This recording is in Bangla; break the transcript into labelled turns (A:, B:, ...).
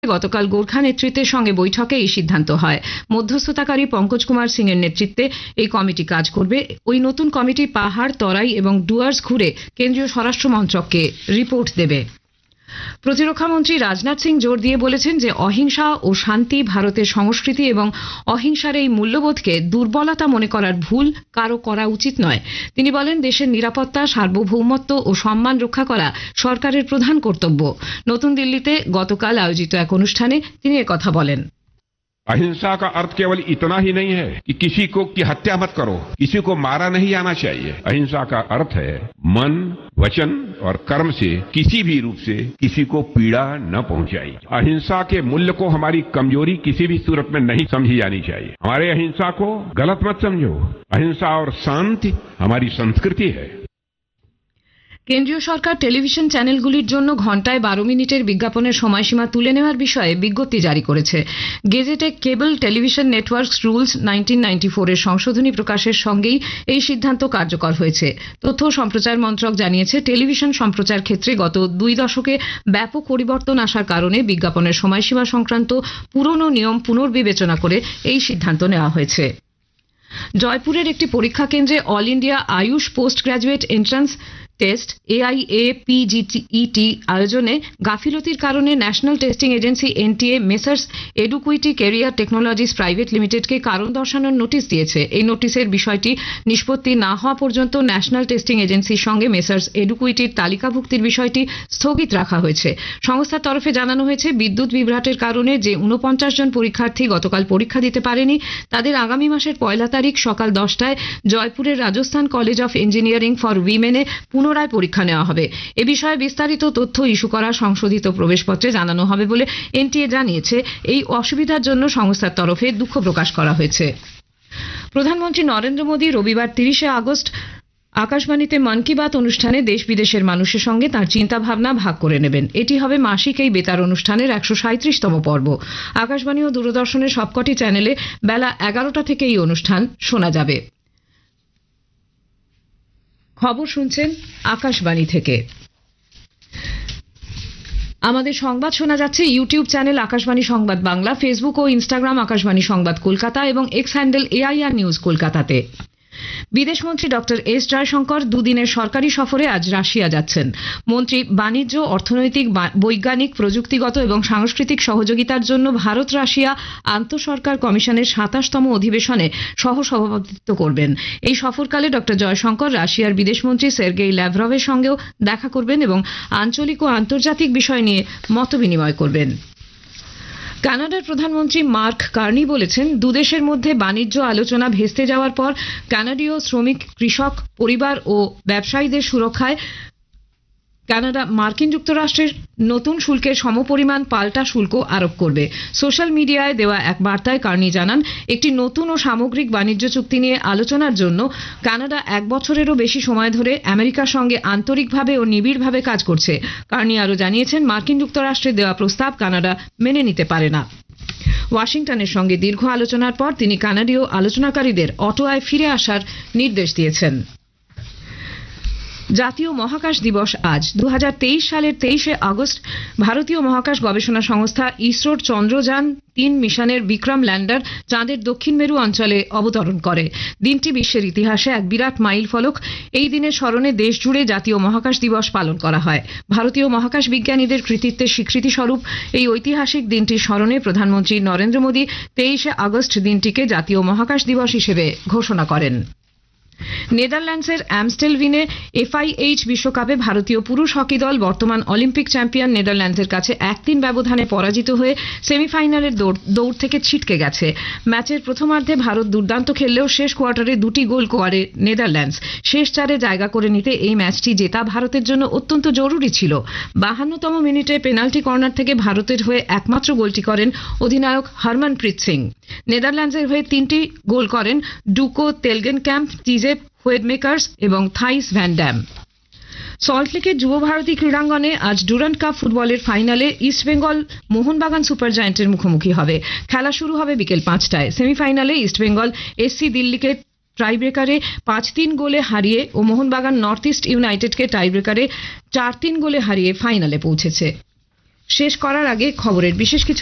A: গতকাল গোর্খা নেতৃত্বের সঙ্গে বৈঠকে এই সিদ্ধান্ত হয়। মধ্যস্থতাকারী পঙ্কজ কুমার সিং এর নেতৃত্বে এই কমিটি কাজ করবে। ওই নতুন কমিটি পাহাড়, তরাই এবং ডুয়ার্স ঘুরে কেন্দ্রীয় স্বরাষ্ট্র মন্ত্রককে রিপোর্ট দেবে। প্রতিরক্ষা মন্ত্রী রাজনাথ সিং জোর দিয়ে বলেছেন যে অহিংসা ও শান্তি ভারতের সংস্কৃতি এবং অহিংসার এই মূল্যবোধকে দুর্বলতা মনে করার ভুল কারো করা উচিত নয়। তিনি বলেন, দেশের নিরাপত্তা, সার্বভৌমত্ব ও সম্মান রক্ষা করা সরকারের প্রধান কর্তব্য। নতুন দিল্লিতে গতকাল আয়োজিত এক অনুষ্ঠানে তিনি একথা বলেন।
B: अहिंसा का अर्थ केवल इतना ही नहीं है कि किसी को की हत्या मत करो, किसी को मारा नहीं जाना चाहिए। अहिंसा का अर्थ है मन, वचन और कर्म से किसी भी रूप से किसी को पीड़ा न पहुंचाई। अहिंसा के मूल्य को हमारी कमजोरी किसी भी सूरत में नहीं समझी जानी चाहिए। हमारे अहिंसा को गलत मत समझो। अहिंसा और शांति हमारी संस्कृति है। কেন্দ্রীয় সরকার টেলিভিশন চ্যানেলগুলির জন্য ঘণ্টায় 12 মিনিটের বিজ্ঞাপনের সময়সীমা তুলে নেওয়ার বিষয়ে বিজ্ঞপ্তি জারি করেছে। গেজেটে কেবল টেলিভিশন নেটওয়ার্কস রুলস 1994 এর সংশোধনী প্রকাশের সঙ্গেই এই সিদ্ধান্ত কার্যকর হয়েছে। তথ্য ও সম্প্রচার মন্ত্রক জানিয়েছে, টেলিভিশন সম্প্রচার ক্ষেত্রে গত 2 দশকে ব্যাপক পরিবর্তন আসার কারণে বিজ্ঞাপনের সময়সীমা সংক্রান্ত পুরনো নিয়ম পুনর্বিবেচনা করে এই সিদ্ধান্ত নেওয়া হয়েছে। জয়পুরের একটি পরীক্ষা কেন্দ্রে all India Ayush post graduate entrance test AIAPGET আয়োজনে গাফিলতির কারণে national testing agency NTA messrs Eduquity career technologies private লিমিটেডকে কারণ দর্শানোর নোটিশ দিয়েছে। এই নোটিশের বিষয়টি নিষ্পত্তি না হওয়া পর্যন্ত ন্যাশনাল টেস্টিং এজেন্সির সঙ্গে মেসার্স এডুকুইটির তালিকাভুক্তির বিষয়টি স্থগিত রাখা হয়েছে। সংস্থার তরফে জানানো হয়েছে, বিদ্যুৎ বিভ্রাটের কারণে যে 49 জন পরীক্ষার্থী গতকাল পরীক্ষা দিতে পারেনি, তাদের আগামী মাসের 1 তারিখ সকাল 10টায় জয়পুরের Rajasthan college of engineering for উইমেনে পুনরায় পরীক্ষা নেওয়া হবে। এ বিষয়ে বিস্তারিত তথ্য ইস্যু করা সংশোধিত প্রবেশপত্রে জানানো হবে বলে NTA জানিয়েছে। এই অসুবিধার জন্য সংস্থার তরফে দুঃখ প্রকাশ করা হয়েছে। প্রধানমন্ত্রী নরেন্দ্র মোদী রবিবার 30 আগস্ট আকাশবাণীতে মন কি বাত অনুষ্ঠানে দেশ বিদেশের মানুষের সঙ্গে তাঁর চিন্তাভাবনা ভাগ করে নেবেন। এটি হবে মাসিক এই বেতার অনুষ্ঠানের 137তম পর্ব। আকাশবাণী ও দূরদর্শনের সবকটি চ্যানেলে বেলা 11টা থেকে এই অনুষ্ঠান শোনা যাবে। খবর শুনছেন আকাশবাণী থেকে। আমাদের সংবাদ শোনা যাচ্ছে ইউটিউব চ্যানেল আকাশবাণী সংবাদ বাংলা, ফেসবুক ও ইনস্টাগ্রাম আকাশবাণী সংবাদ কলকাতা এবং এক্স হ্যান্ডেল AIR নিউজ কলকাতাতে। বিদেশমন্ত্রী ডক্টর এস জয়শঙ্কর দুদিনের সরকারি সফরে আজ রাশিয়া যাচ্ছেন। মন্ত্রী বাণিজ্য, অর্থনৈতিক, বৈজ্ঞানিক, প্রযুক্তিগত এবং সাংস্কৃতিক সহযোগিতার জন্য ভারত রাশিয়া আন্তঃসরকার কমিশনের 27তম অধিবেশনে সহসভাপতিত্ব করবেন। এই সফরকালে ডক্টর জয়শঙ্কর রাশিয়ার বিদেশমন্ত্রী সের্গেই ল্যাভরভের সঙ্গেও দেখা করবেন এবং আঞ্চলিক ও আন্তর্জাতিক বিষয় নিয়ে মতবিনিময় করবেন। কানাডার প্রধানমন্ত্রী মার্ক কার্নি বলেছেন, দুদেশের মধ্যে বাণিজ্য আলোচনা ভেস্তে যাওয়ার পর কানাডীয় শ্রমিক, কৃষক, পরিবার ও ব্যবসায়ীদের সুরক্ষায় কানাডা মার্কিন যুক্তরাষ্ট্রের নতুন শুল্কের সমপরিমাণ পাল্টা শুল্ক আরোপ করবে। সোশ্যাল মিডিয়ায় দেওয়া এক বার্তায় কার্নি জানান, একটি নতুন ও সামগ্রিক বাণিজ্য চুক্তি নিয়ে আলোচনার জন্য কানাডা 1 বছরেরও বেশি সময় ধরে আমেরিকার সঙ্গে আন্তরিকভাবে ও নিবিড়ভাবে কাজ করছে। কার্নি আরও জানিয়েছেন, মার্কিন যুক্তরাষ্ট্রের দেওয়া প্রস্তাব কানাডা মেনে নিতে পারে না। ওয়াশিংটনের সঙ্গে দীর্ঘ আলোচনার পর তিনি কানাডীয় আলোচনাকারীদের অটোয়ায় ফিরে আসার নির্দেশ দিয়েছেন। জাতীয় মহাকাশ দিবস আজ। 2023 সালের 23 আগস্ট ভারতীয় মহাকাশ গবেষণা সংস্থা ইসরোর চন্দ্রযান-3 মিশনের বিক্রম ল্যান্ডার চাঁদের দক্ষিণ মেরু অঞ্চলে অবতরণ করে। দিনটি বিশ্বের ইতিহাসে এক বিরাট মাইল ফলক। এই দিনের স্মরণে দেশ জুড়ে জাতীয় মহাকাশ দিবস পালন করা হয়। ভারতীয় মহাকাশ বিজ্ঞানীদের কৃতিত্বের স্বীকৃতি স্বরূপ এই ঐতিহাসিক দিনটির স্মরণে প্রধানমন্ত্রী নরেন্দ্র মোদী 23 আগস্ট দিনটিকে জাতীয় মহাকাশ দিবস হিসেবে ঘোষণা করেন। নেদারল্যান্ডসের অ্যামস্টেলভিনে FIH বিশ্বকাপে ভারতীয় পুরুষ হকি দল বর্তমান অলিম্পিক চ্যাম্পিয়ন নেদারল্যান্ডসের কাছে 1-3 ব্যবধানে পরাজিত হয়ে সেমিফাইনালের দৌড় থেকে ছিটকে গেছে। ম্যাচের প্রথমার্ধে ভারত দুর্দান্ত খেললেও শেষ কোয়ার্টারে 2টি গোল করে নেদারল্যান্ডস। শেষ 4-এ জায়গা করে নিতে এই ম্যাচটি জেতা ভারতের জন্য অত্যন্ত জরুরি ছিল। 52তম মিনিটে পেনাল্টি কর্নার থেকে ভারতের হয়ে একমাত্র গোলটি করেন অধিনায়ক হরমনপ্রীত সিং। নেদারল্যান্ডসের হয়ে 3টি গোল করেন ডুকো তেলগেনক্যাম্প, টিজেপ হোয়েডমেকার্স এবং থাইস ভ্যান ড্যাম। সল্টলেকের যুব ভারতী ক্রীড়াঙ্গনে আজ ডুরান্ড কাপ ফুটবলের ফাইনালে ইস্টবেঙ্গল মোহনবাগান সুপার জায়ান্টের মুখোমুখি হবে। খেলা শুরু হবে বিকেল 5টায়। সেমিফাইনালে ইস্টবেঙ্গল SC দিল্লিকে টাইব্রেকারে 5-3 গোলে হারিয়ে ও মোহনবাগান নর্থ ইস্ট ইউনাইটেডকে টাইব্রেকারে 4-3 গোলে হারিয়ে ফাইনালে পৌঁছেছে।
A: শেষ করার আগে খবরের বিশেষ কিছু